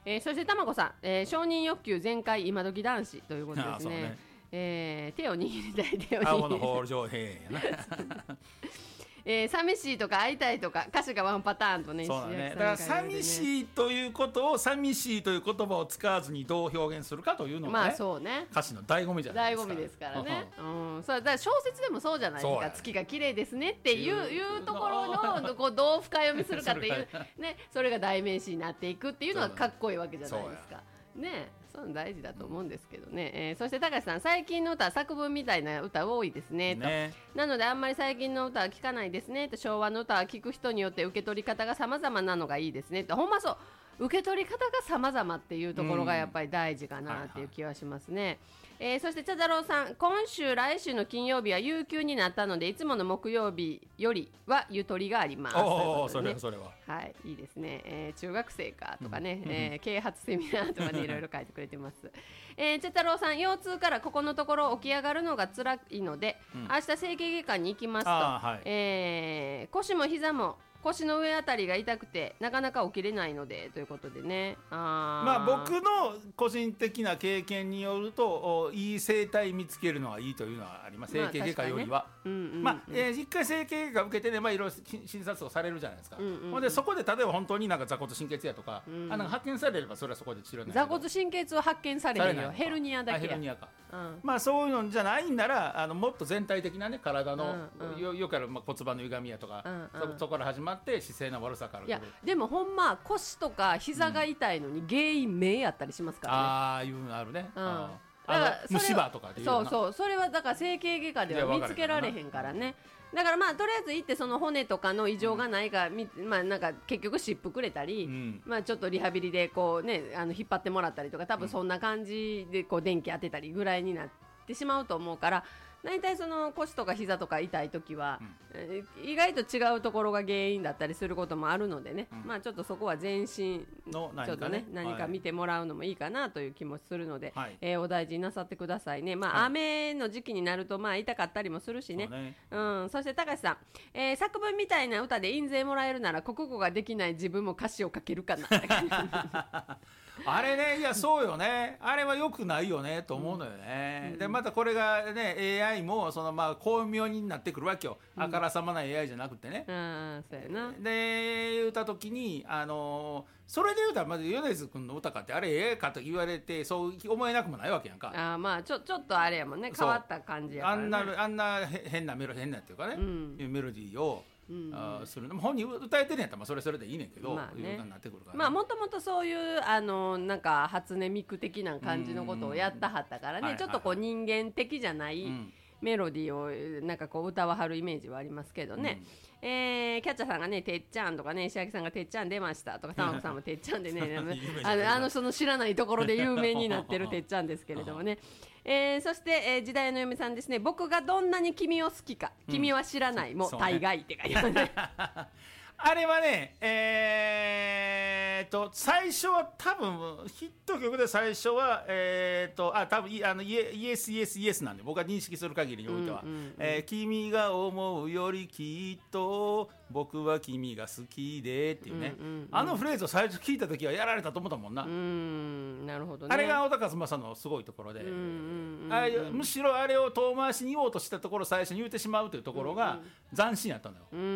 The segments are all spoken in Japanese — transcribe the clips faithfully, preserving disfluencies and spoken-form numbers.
えー、そしてたまこさん、えー、承認欲求全開今時男子ということですね。ねえー、手を握りたい手を握りたい青の北条平やなえー、寂しいとか会いたいとか歌詞がワンパターンとね。 そうだね。だから寂しいということを寂しいという言葉を使わずにどう表現するかというのが、ね、 まあそうね、 歌詞の醍醐味じゃないですか。 醍醐味ですからね。うん、そうだから小説でもそうじゃないですか。月が綺麗ですねっていう、いうところのこうどう深読みするかっていうね、それが代名詞になっていくっていうのはかっこいいわけじゃないですか。ね、そういうの大事だと思うんですけどね、うん、えー、そして高橋さん、最近の歌は作文みたいな歌多いですねと、ね、なのであんまり最近の歌は聴かないですねと、昭和の歌は聴く人によって受け取り方が様々なのがいいですねと、ほんまそう、受け取り方が様々っていうところがやっぱり大事かなっていう気はしますね、うん、はいはい、えー、そして茶太郎さん、今週来週の金曜日は有給になったのでいつもの木曜日よりはゆとりがあります。 おお、それはそれは、 はい、いいですね、えー、中学生かとかね、うん、えー、啓発セミナーとかねいろいろ書いてくれてます、えー、茶太郎さん、腰痛からここのところ起き上がるのが辛いので、うん、明日整形外科に行きますと、はい、えー、腰も膝も腰の上あたりが痛くてなかなか起きれないのでということでね。あ、 まあ、僕の個人的な経験によるといい整体見つけるのはいいというのはあります、整形外科よりは。一回整形外科受けてね、まあ、いろいろ診察をされるじゃないですか、うんうんうん、ほんでそこで例えば本当になんか座骨神経痛やとか、うん、あなんか発見されればそれはそこで治療になる。 座骨神経痛は発見されるよ、ヘルニアだけや。ヘルニアか、 うん、まあ、そういうのじゃないんならあのもっと全体的な、ね、体の、うんうん、よ, よくある、まあ、骨盤の歪みやとか、うんうん、そ, そこから始まって姿勢の悪さから。 いやでもほんま腰とか膝が痛いのに原因目やったりしますからね、うん、 ああいうのあるね、うん、ああ虫歯とかでいうそうそう、それはだから整形外科では見つけられへんからね。だからまあとりあえず行ってその骨とかの異常がないか、うん、まあ、なんか結局湿布くれたり、うん、まあ、ちょっとリハビリでこう、ね、あの引っ張ってもらったりとか多分そんな感じでこう電気当てたりぐらいになってしまうと思うから、大体その腰とか膝とか痛いときは、うん、意外と違うところが原因だったりすることもあるのでね、うん、まあ、ちょっとそこは全身の何か、ね、何か見てもらうのもいいかなという気もするので、はい、えー、お大事になさってくださいね。まあ、はい、雨の時期になるとまあ痛かったりもするしね。 そ, ね、うん、そして高橋さん、えー、作文みたいな歌で印税もらえるなら国語ができない自分も歌詞を書けるかなあれね、いやそうよね、あれは良くないよねと思うのよね、うん、でまたこれがね エーアイ もそのまあ巧妙になってくるわけよ、うん、あからさまな エーアイ じゃなくてね、うん、そうやな。で言った時にあのー、それで言うたらまず米津君の歌かってあれええかと言われてそう思えなくもないわけやんか。 あ、まあちょ、ちょっとあれやもんね、変わった感じやから、ね、 あんな、あんな変なメロ変なっていうかね、うん、メロディーをうん、あするの本人歌えてるんやったらまあそれそれでいいねんけど、まあね、いう歌になってくるから、ね、まあもともとそういうあのなんか初音ミク的な感じのことをやったはったからね、はいはいはい、ちょっとこう人間的じゃない、うん、メロディーをなんかこう歌わはるイメージはありますけどね、うん、えー、キャッチャーさんがねてっちゃんとかね、石垣さんがてっちゃん出ましたとか、たまこさんもてっちゃんでねあの、あのその知らないところで有名になってるてっちゃんですけれどもねえー、そして、えー、時代の嫁さんですね、僕がどんなに君を好きか、うん、君は知らないも大概って書いてますねあれはね、えー、と最初は多分ヒット曲で最初は、えー、とあ多分あのイエイエスイエスイエスなんで僕が認識する限りにおいては、うんうんうん、えー、君が思うよりきっと僕は君が好きでっていうね、うんうんうん、あのフレーズを最初聞いた時はやられたと思ったもんな。うーん、なるほどね。 あれが小田和正のすごいところで、うんうんうん、あむしろあれを遠回しに言おうとしたところを最初に言ってしまうというところが斬新やったのよ、うんうん、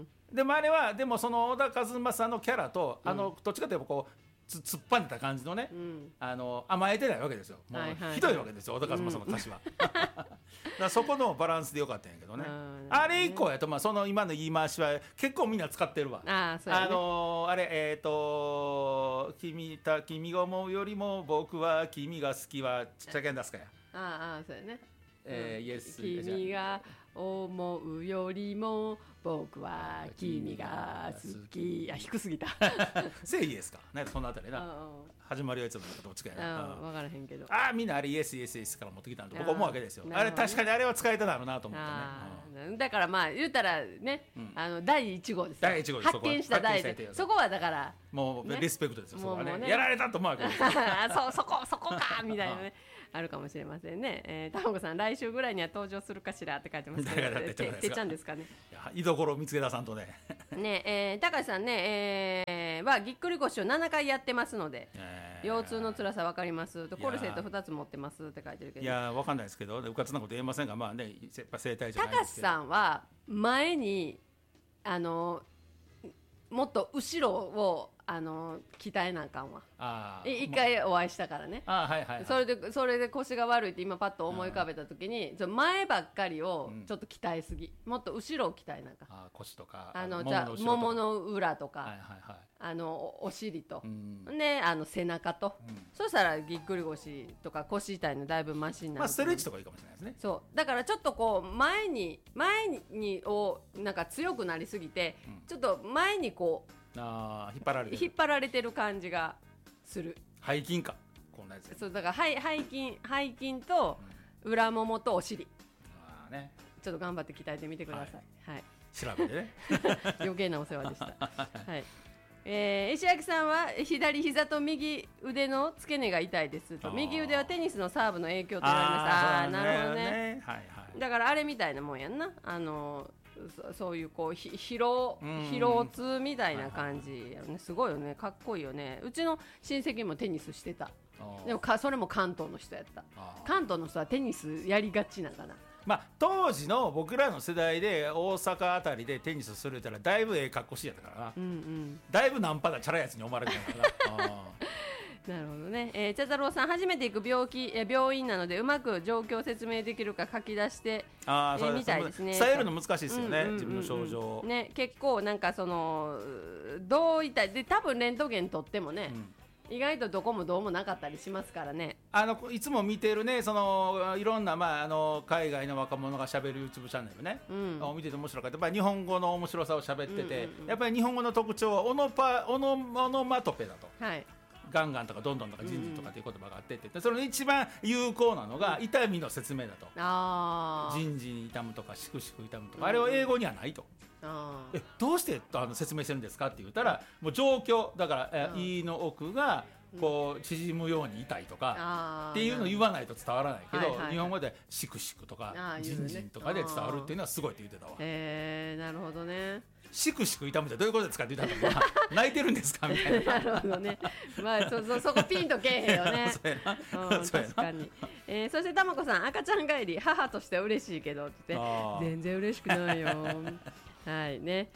でもあれはでもその小田和正のキャラとあの、うん、どっちかというとこうつ突っ張んでた感じのね、うん、あの甘えてないわけですよ。もうひどいわけですよ、はいはいはい、小田和正の歌詞は、うん、だからそこのバランスでよかったんやけどね、あれ以降やと、まあ、その今の言い回しは結構みんな使ってるわ。あ、そうやね、あのー、あれえっ、ー、と君た君が思うよりも僕は君が好きはちっちゃけん出すかや。 ああ、そうやね、 えー、イエス君が思うよりも僕は君が好き。いや低すぎたせいイエスかなんかそのあたりな始まりはいつもどっちかやな、 分からへんけど、 ああみんなあれイエスイエスイエスから持ってきたんと僕は思うわけですよ。 あ, あれ確かにあれは使えただろうなと思ってね、うん、 だからまあ言うたらね、うん、あのだいいち号ですよ、 だいいち号です。 発見しただいでそこはだからもう、ね、リスペクトですよ、そこはね、ね、やられたと思うわけですよそうそこそこかみたいなねあるかもしれませんね。えー、たまこさん来週ぐらいには登場するかしらって書いてますけど、てっちゃんですかね。 いや居所を見つけ出さんとねねえー、高橋さんね、ええー、はぎっくり腰をななかいやってますので、えー、腰痛の辛さ分かりますとコルセットふたつ持ってますって書いてるけど、 いや分かんないですけどうかつなこと言えませんが、まあね、やっぱ整体じゃない高ですけど、 橋さんは前にあのもっと後ろをあの鍛えなあかんわ。あ一回お会いしたからね。 あ、はいはいはい、 それでそれで腰が悪いって今パッと思い浮かべた時に、うん、前ばっかりをちょっと鍛えすぎ、うん、もっと後ろを鍛えなあかん。 あ腰とかあのじゃあももの裏とか、はいはいはい、あのお尻と、うん、であの背中と、うん、そしたらぎっくり腰とか腰痛いのだいぶマシになる、 まあ、ストレッチとかいいかもしれないですね。 そうだからちょっとこう前に前にをなんか強くなりすぎて、うん、ちょっと前にこうあ引っ張られてる引っ張られてる感じがする。 背筋かこんなやつ。 そうだから背筋背筋と裏ももとお尻、 うん、あね、 ちょっと頑張って鍛えてみてください。はい、はい、 調べてね余計なお世話でした。はい、えー、石垣さんは左膝と右腕の付け根が痛いですと。右腕はテニスのサーブの影響と言われました。ああ、なるほどね、はいはい、だからあれみたいなもんやんな。あのそ, そういうこう疲労疲労痛みたいな感じやね。すごいよね、かっこいいよね。うちの親戚もテニスしてた。でもかそれも関東の人やった。関東の人はテニスやりがちなんかな。 まあ、当時の僕らの世代で大阪あたりでテニスするって言ったらだいぶええ格好しやったからな、うんうん、だいぶナンパだチャラいやつに思われてたからななるほどね、えー、茶太郎さん初めて行く病気、えー、病院なのでうまく状況を説明できるか書き出してあ、えー、 みたいですね。 伝えるの難しいですよね、うんうんうんうん、自分の症状、 ね、結構なんかそのどういったで多分レントゲン取ってもね、うん、意外とどこもどうもなかったりしますからね。 あのいつも見てるね、そのいろんな、まあ、あの海外の若者がしゃべる YouTube チャンネルね、うん、見てて面白かった。やっぱり日本語の面白さをしゃべってて、うんうんうん、やっぱり日本語の特徴はオノパオノオノマトペだと、はい、ガンガンとかドンドンとかジンジンとかっていう言葉があってて、うん、その一番有効なのが痛みの説明だと、あジンジン痛むとかシクシク痛むとか、あれは英語にはないと、あえどうしてあの説明してるんですかって言ったら、もう状況だから、うん、胃の奥がこう縮むように痛いとかっていうのを言わないと伝わらないけど、はいはいはい、日本語でシクシクとかジンジンとかで伝わるっていうのはすごいって言ってたわ。 へえー、なるほどね。 シクシク痛むってどういうことですかって言ったら泣いてるんですかみたいななるほどね、まあ、そ, そ, そこピンとけえへんよねそうやな、うん、確かに、えー、そしてたまこさん赤ちゃん帰り母としては嬉しいけどって言って全然嬉しくないよはいね、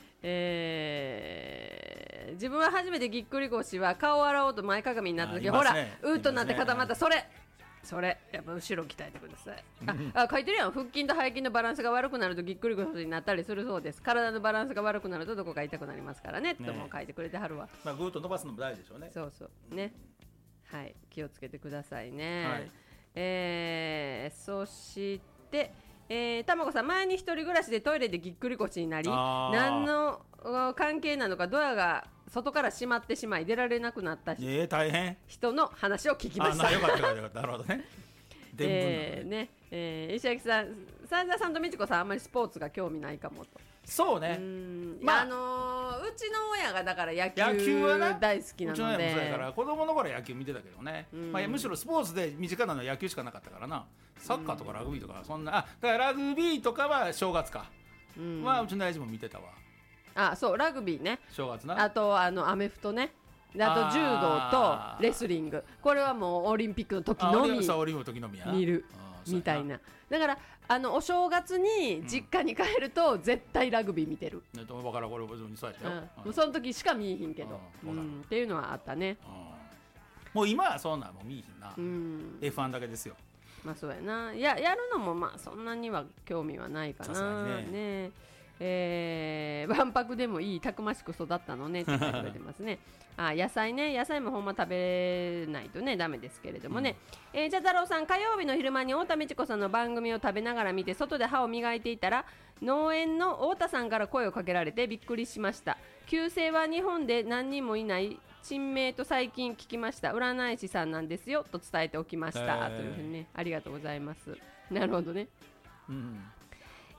えー、自分は初めてぎっくり腰は顔を洗おうと前かがみになった時、ね、ほらうーっとなって固まった、それそれやっぱ後ろ鍛えてください。ああ書いてるやん。腹筋と背筋のバランスが悪くなるとぎっくり腰になったりするそうです。体のバランスが悪くなるとどこか痛くなりますからねとも書いてくれてはるわ、 まあ、ぐーっと伸ばすのも大事でしょうね。 そうそうね、はい気をつけてくださいね、はい、えー、そしてえー、たまこさん前に一人暮らしでトイレでぎっくり腰になり何の関係なのかドアが外から閉まってしまい出られなくなったえー、大変人の話を聞きました。 あよかったよかったなるほどねえーねえー、石垣さん三田さんと美智子さんあんまりスポーツが興味ないかもと。 そうね、 うんまああのー、うちの親がだから野球大好きなので、うちの親もそうやから子供の頃野球見てたけどね、まあ、むしろスポーツで身近なのは野球しかなかったからな。サッカーとかラグビーとかそんな、あだからラグビーとかは正月か、うん、まあうちの親父も見てたわ。 あそうラグビーね、 正月な。 あとあのアメフトね、あと柔道とレスリング、これはもうオリンピックの時のみ見るみたいな。だからあのお正月に実家に帰ると絶対ラグビー見てる、 うん、分からんこれそうやったよ、 うん、その時しか見えひんけど、うんうん、っていうのはあったね、 うん、もう今はそんなんもう見えひんな、うん、エフワン だけですよ。 まあそうやな、ややるのもまあそんなには興味はないかな。さすがにね、ねえー、わんぱくでもいいたくましく育ったのねって書いてくれてますねあ野菜ね、野菜もほんま食べないとねダメですけれどもね、うん、えー、じゃ太郎さん火曜日の昼間に太田美智子さんの番組を食べながら見て外で歯を磨いていたら農園の太田さんから声をかけられてびっくりしました。旧姓は日本で何人もいない珍名と最近聞きました。占い師さんなんですよと伝えておきました、えー、というふうにね、ありがとうございます。なるほどね、うん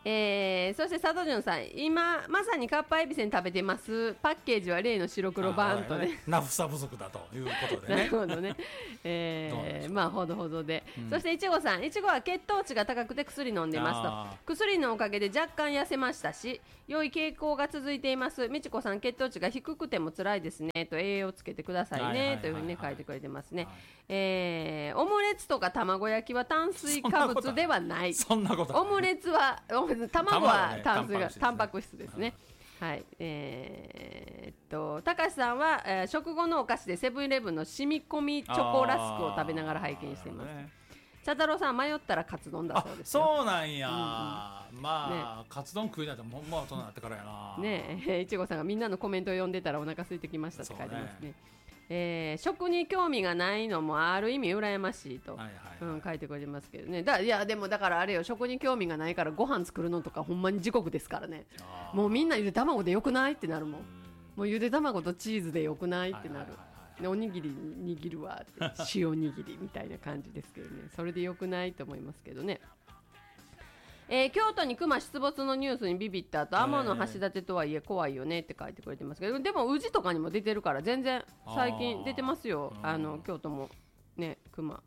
えー、そして佐藤潤さん、今まさにかっぱえびせん食べてます。パッケージは例の白黒バーンとね、 ナフサ不足だということでね。 なるほどね、えー、まあほどほどで、うん、そしていちごさん、いちごは血糖値が高くて薬飲んでますと。薬のおかげで若干痩せましたし、良い傾向が続いています。みちこさん、血糖値が低くても辛いですねと、栄養つけてくださいねというふうにね書いてくれてますね。はい、えー、オムレツとか卵焼きは炭水化物ではない。 そんなことオムレツは卵は炭水がタンパク質ですね。はい、えー、っと高橋さんは、えー、食後のお菓子でセブンイレブンの染み込みチョコラスクを食べながら拝見しています。茶太郎さん、迷ったらカツ丼だそうですよ。 そうなんや、うんうん、まあ、ね、カツ丼食いなってもう大人になってからやな。 ねえ、いちごさんがみんなのコメントを読んでたらお腹空いてきましたって書いてますね。えー、食に興味がないのもある意味羨ましいと、はいはいはい、うん、書いてくれてますけどね。だいやでもだからあれよ、食に興味がないからご飯作るのとかほんまに地獄ですからね。もうみんなゆで卵でよくないってなるもん。もうゆで卵とチーズでよくないってなる、はいはいはいはい、おにぎり握るわって塩握りみたいな感じですけどね。それでよくないと思いますけどね。えー、京都に熊出没のニュースにビビった後、天の橋立とはいえ怖いよねって書いてくれてますけど、でも宇治とかにも出てるから全然最近出てますよ。あの京都もね、熊、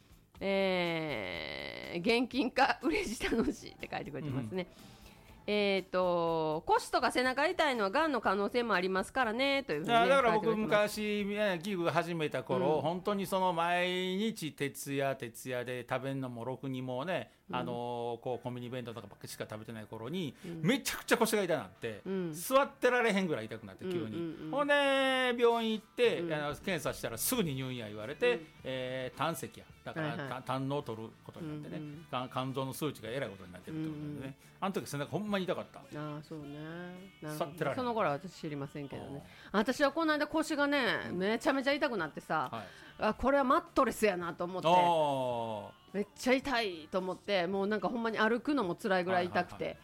えー、現金か嬉し楽しいって書いてくれてますね。うん、えー、と腰とか背中痛いのはがんの可能性もありますからねというふうに、ね、 だから僕昔ギグ始めた頃、うん、本当にその毎日徹夜徹夜で食べるのもろくにもね、うん、あのこうコンビニ弁当とかばっかりしか食べてない頃に、うん、めちゃくちゃ腰が痛くなって、うん、座ってられへんぐらい痛くなって急に、うんうんうん、ほんで病院行って、うん、あの検査したらすぐに入院や言われて、うん、えー、胆石やだから、はいはい、胆のを取ることになってね、うんうん、肝臓の数値がえらいことになってるってことでね、うんうん、あの時背中ほんまに痛かった。 ああそうね、なるほど。その頃は私知りませんけどね。私はこの間腰がねめちゃめちゃ痛くなってさ、はい、あこれはマットレスやなと思ってめっちゃ痛いと思って、もうなんかほんまに歩くのも辛いぐらい痛くて、はいはいはい、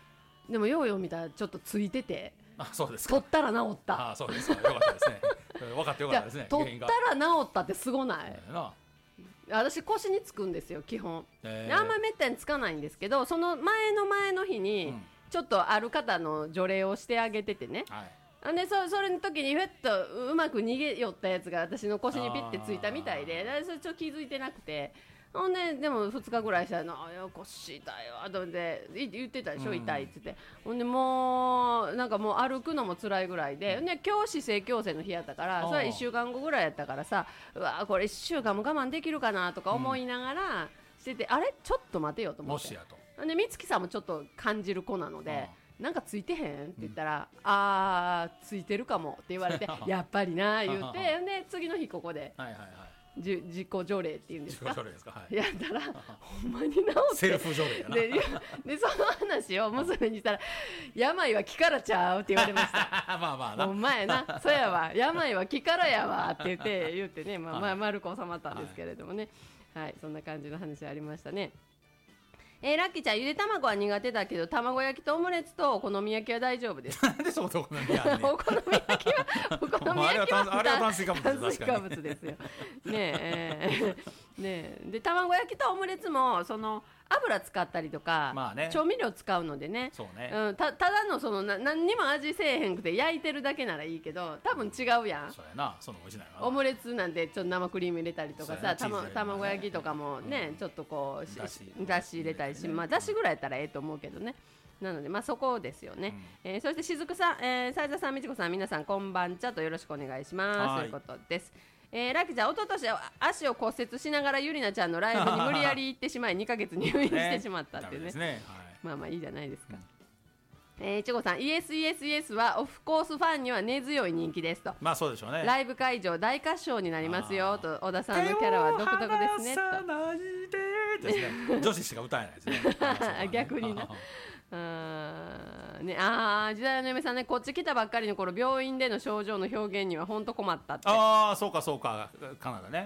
でもようよう見たらちょっとついてて、 あそうですか、 取ったら治った。 あそうですか、よかったですね分かってよかったですね。 取ったら治ったってすごない？私腰につくんですよ基本、えー、あんまりめったにつかないんですけど、その前の前の日にちょっとある方の除霊をしてあげててね、うん、で そ, それの時にふっとうまく逃げ寄ったやつが私の腰にピッてついたみたいで、それちょっと気づいてなくて、ほんででもふつかぐらいしたら「腰痛いわ」と思って言ってたでしょ、うん、痛いっつって。ほんでもうなんかもう歩くのも辛いぐらいで、で今日姿勢矯正の日やったから、それはいっしゅうかんごぐらいやったからさ、うわこれいっしゅうかんも我慢できるかなとか思いながらしてて、うん、あれちょっと待てよと思って、もしやと。で美月さんもちょっと感じる子なので、なんかついてへんって言ったら、うん、あーついてるかもって言われてやっぱりな言って、で次の日ここで、はいはいはい、自己除霊っていうんですか、自己除霊ですか、はい、やったらほんまに治ってセルフ除霊やな。 で, でその話を娘にしたら病は気からちゃうって言われましたまあまあな、ほんまやな、そやわ病は気からやわって言って言ってね、まあ、まあ丸く収まったんですけれどもね、はい、はい、そんな感じの話ありましたね。えー、ラッキーちゃん、ゆで卵は苦手だけど卵焼きとオムレツとお好み焼きは大丈夫です。 なんでそこでお好み焼きやねん。 お好み焼きはお好み焼きはあれは炭水化物です。 炭水化物ですよ。ねえー、ねえで卵焼きとオムレツもその油使ったりとか、まあね、調味料使うのでね、そうね、うん、た, ただのそのな何にも味せえへんくて焼いてるだけならいいけど、多分違うやん。 そうやな、その美味しいな。 オムレツなんてちょっと生クリーム入れたりとかさ、た、ま、卵焼きとかもね、うん、ちょっとこうだし入れたりし、まあ、だしぐらいやったらええと思うけどね。なのでまあそこですよね、うん、えー、そしてしずくさん、えー、斉田さん、みちこさん、皆さんこんばんちゃとよろしくお願いしますということです。えー、ラッキーちゃん、おととし足を骨折しながらゆりなちゃんのライブに無理やり行ってしまいにかげつ入院してしまったっていう ね, ね, ね、はい、まあまあいいじゃないですか、うん、えー、いちごさん、イエスイエスイエスはオフコースファンには根強い人気ですと。 まあそうでしょうね。 ライブ会場大合唱になりますよと。小田さんのキャラは独特ですねとですね女子しか歌えないですね逆になあー、ね、あー時代の嫁さんね、こっち来たばっかりの頃病院での症状の表現には本当困ったって。 ああそうかそうか、カナダね、 うん、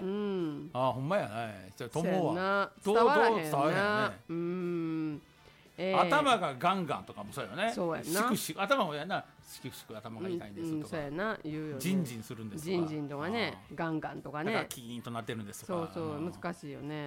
ああほんまやね、と思うわ、 伝わらへんな、伝わらへんね、うん、えー、 頭がガンガンとかもそうよね。 そうやな、 しくしく頭もやな、しくしく頭が痛いんですとか、うんうん、 そうやな言うよね、 ジンジンするんですとか、 ジンジンとかね、ガンガンとかね、 だからキーンとなってるんですとか、 そうそう難しいよね。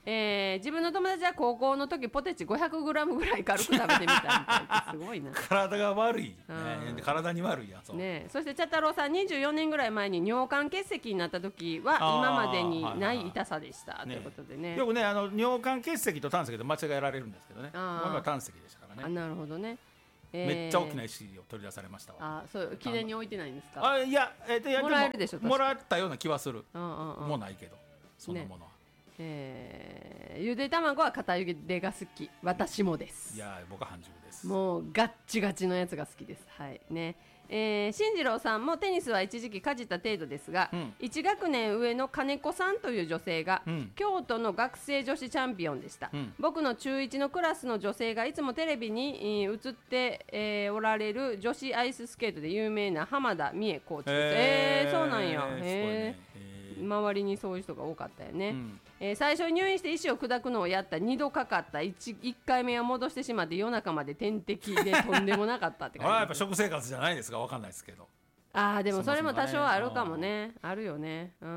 えー、自分の友達は高校の時ポテチ ごひゃくグラム ぐらい軽く食べてみたみたいってすごいな体が悪い、ね、体に悪いやつ、 ね、そして茶太郎さんにじゅうよねんぐらい前に尿管結石になった時は今までにない痛さでした、ということでね、 よくねあの尿管結石と胆石と間違えられるんですけどね、今胆石でしたからね。 あ、なるほどね、 えー、めっちゃ大きな石を取り出されましたわ。 あ、そう記念に置いてないんですか。 あ、いや、えー、でもらえるでしょ。 もらったような気はする。もうないけどそんなものは、ね、 えー、ゆで卵は片ゆでが好き。私もです。 いや僕は半熟です。 もうガッチガチのやつが好きです。はいね。えー、進次郎さんもテニスは一時期かじった程度ですが、うん、いち学年上の金子さんという女性が、うん、京都の学生女子チャンピオンでした、うん、僕の中いちのクラスの女性がいつもテレビに、えー、映って、えー、おられる女子アイススケートで有名な浜田美恵コーチです。えー、そうなんや。へー、周りにそういう人が多かったよね、うん、えー、最初に入院して石を砕くのをやった。にどかかった。 1, いっかいめは戻してしまって夜中まで点滴でとんでもなかったって感じあれはやっぱ食生活じゃないですか。分かんないですけど。 あーでもそれも多少あるかもね。あるよね。うん、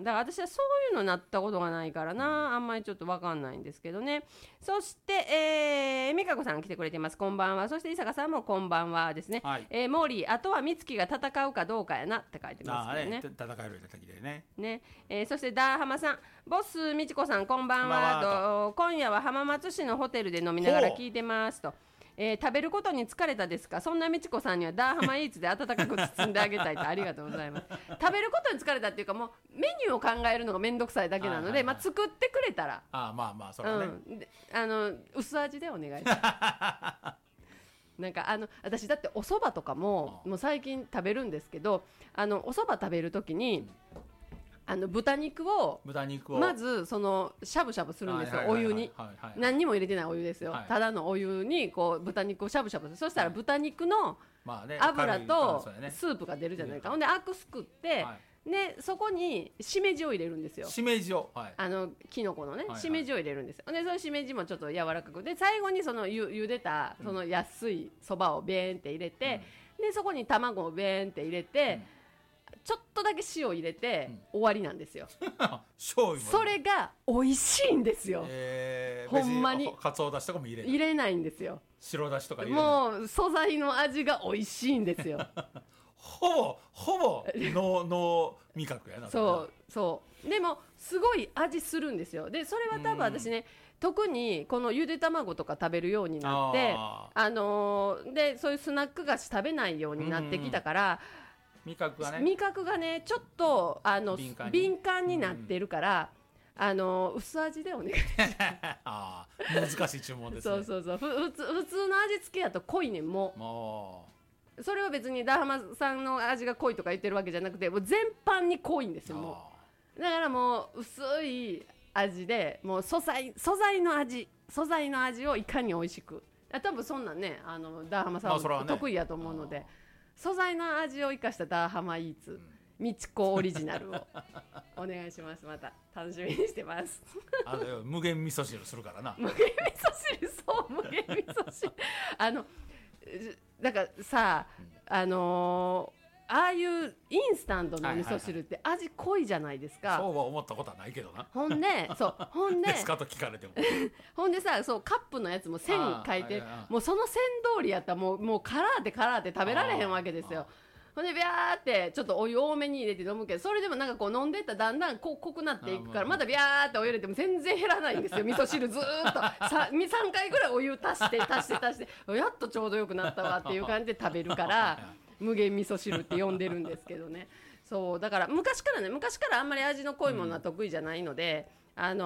だから私はそういうのなったことがないからな、あんまりちょっと分かんないんですけどね。そして、えー、美香子さん来てくれてます。こんばんは。そして伊坂さんもこんばんはですね、はい、えー、モーリー、あとは美月が戦うかどうかやなって書いてますけどね。あ、ね、 戦える叩きでね。 ね、えー、そしてダーハマさん、ボス美智子さんこんばんは。今夜は浜松市のホテルで飲みながら聞いてますと。えー、食べることに疲れたですか。そんな美智子さんにはダーハマイーツで温かく包んであげたいと。ありがとうございます。食べることに疲れたっていうか、もうメニューを考えるのがめんどくさいだけなので、はいはいはい、まあ、作ってくれたら、 あ、まあまあそれはね、 うん、あの薄味でお願いしますなんかあの私だってお蕎麦とかももう最近食べるんですけど、あのお蕎麦食べるときにあの豚肉をまずそのしゃぶしゃぶするんですよ、お湯に。何にも入れてないお湯ですよ、はい、ただのお湯にこう豚肉をしゃぶしゃぶする。そしたら豚肉の油とスープが出るじゃないか。ほんでアクすくって、はい、でそこにしめじを入れるんですよ。 しめじを、はい、 あのきのこのね、はいはい、しめじを入れるんですよ。でそのしめじもちょっと柔らかくで、最後にその ゆ, ゆでたその安いそばをベーンって入れて、うん、でそこに卵をベーンって入れて、うん、ちょっとだけ塩入れて、うん、終わりなんですよ醤油もそれが美味しいんですよ、 えー、 ほんまに。 かつおだしとかも入れない。 入れないんですよ。 白だしとか入れない。 もう素材の味が美味しいんですよほぼほぼのの味覚やな。 そうそうでもすごい味するんですよ。でそれは多分私ね、特にこのゆで卵とか食べるようになって、あ、あのー、でそういうスナック菓子食べないようになってきたから、 味覚がね味覚がねちょっとあの敏感に、敏感になってるから、うん、あの薄味でお願いしますあ難しい注文ですね。 そうそうそう、ふ普通普通の味付けやと濃いねん。もうもうそれは別にダーハマさんの味が濃いとか言ってるわけじゃなくて、もう全般に濃いんですよ。もうだからもう薄い味で、もう素材素材の味素材の味をいかに美味しく、多分そんなんね、あのダーハマさんは得意やと思うので、素材の味を生かしたダーハマイーツ、みちこオリジナルをお願いします。また楽しみにしてますあの無限味噌汁するからな。 無限味噌汁、そう無限味噌汁あのだからさ、あのーああいうインスタントの味噌汁って味濃いじゃないですか。 そうは思ったことはないけどな。 ほんでそうほんでですかと聞かれてもほんでさ、そうカップのやつも線書いて、もうその線通りやったらもうもうカラーってカラーって食べられへんわけですよ。ほんでビャーってちょっとお湯多めに入れて飲むけど、それでもなんかこう飲んでいったらだんだんこ濃くなっていくから、またビャーってお湯入れても全然減らないんですよ味噌汁ずーっとさんかいぐらいお湯足して足して足してやっとちょうどよくなったわっていう感じで食べるから無限味噌汁って呼んでるんですけどね。そうだから昔からね、昔からあんまり味の濃いものは得意じゃないので、うん、あ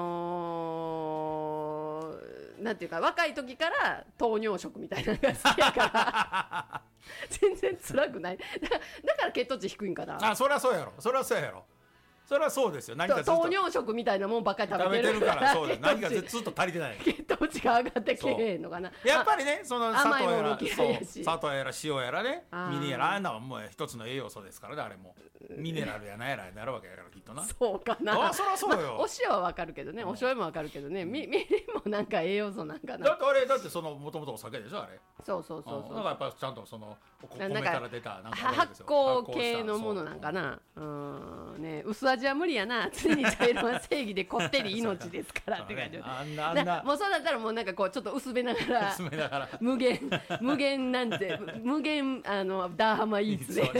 のー、なんていうか若い時から糖尿食みたいなのが好きやから全然辛くないだから、だから血糖値低いんかな。 あ、そりゃそうやろ、そりゃそうやろ、それはそうですよ。何かずっと糖尿食みたいなもんばっかり食べてるから、 そうです。何かずっと足りてない。 血糖値が上がってけへんのかな。 やっぱりね、その砂糖やら砂糖やら塩やらね、ミネラルあんなはもう一つの栄養素ですからね。あれもミネラルやなんやらになるわけやからきっとな。 そうかな。 あ、そりゃそうよ。 お塩はわかるけどね、お醤油もわかるけどね、みみりんもなんか栄養素なんかな。 だってあれだってそのもともとお酒でしょあれ。 そうそうそうそう。 だからやっぱちゃんとその米から出たなんか発酵系のものなんかな。うんね、薄味は無理やな、常に茶色は正義でこってり命ですからって感じ、ね、あんなあんなもうそうだったらもうなんかこうちょっと薄めながら薄めながら無限無限なんて無限あのダーハマイーツで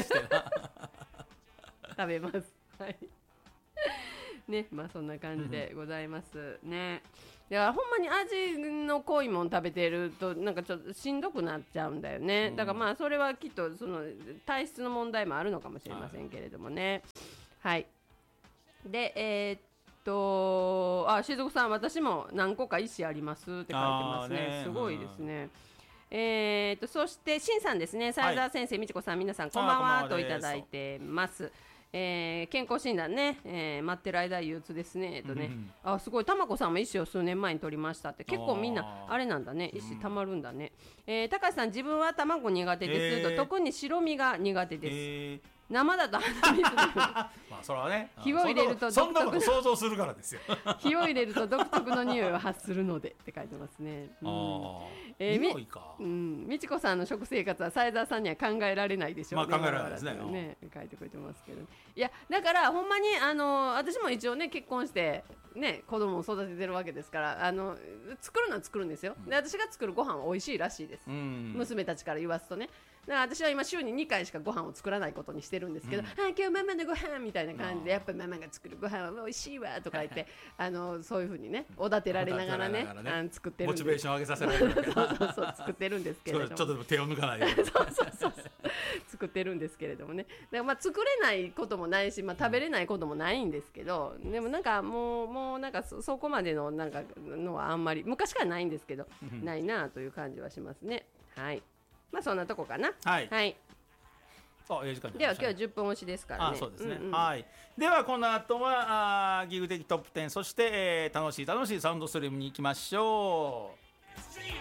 食べますはいね、まあそんな感じでございますね。だからほんまに味の濃いもん食べてるとなんかちょっとしんどくなっちゃうんだよね、うん、だからまあそれはきっとその体質の問題もあるのかもしれませんけれどもね。はい、でえー、っとあしずくさん、私も何個か意思ありますって書いてますね。ね、すごいですね、うん。えー、っとそしてしんさんですね、斉沢先生、みちこさん、皆さんこんばんはといただいてます。えー、健康診断ね、えー、待ってる間憂鬱ですね、えっとね、うん、あすごい、たまこさんも医師を数年前に取りましたって、結構みんなあれなんだね、医師たまるんだね、うん。えー、高橋さん、自分は卵苦手です、えー、と特に白身が苦手です、えー、生だと鼻水まあそれはね、 火を入れると独特の想像するからですよ火を入れると独特の匂いを発するのでって書いてますね。うん、 えー、匂いか、 うん、みちこさんの食生活は斉沢さんには考えられないでしょうね。 まあ考えられないですね。 ね、書いてくれてますけど、いやだからほんまにあの私も一応ね結婚してね子供を育ててるわけですから、あの作るのは作るんですよ。で私が作るご飯は美味しいらしいです、うん、娘たちから言わすとね。だから私は今週ににかいしかご飯を作らないことにしてるんですけど、うん、あ今日ママのご飯みたいな感じで、やっぱりママが作るご飯は美味しいわとか言ってあのそういう風にねおだてられながらね、あの作ってるんで、 モチベーション上げさせられるそうそうそう作ってるんですけれども、 ちょっとでも手を抜かないようにそうそうそう作ってるんですけれどもね。だからまあ作れないこともないし、まあ、食べれないこともないんですけど、でもなんかもうもうなんか そ, そこまでのなんかのはあんまり昔からないんですけどないなという感じはしますね。はい、まあそんなとこかな。 はい、 はい、 あいい時間では今日はじゅっぷん押しですからね。 あそうですね、うんうん、はい、ではこの後はあギグ的トップテン、そして、えー、楽しい楽しいサウンドストリームに行きましょう。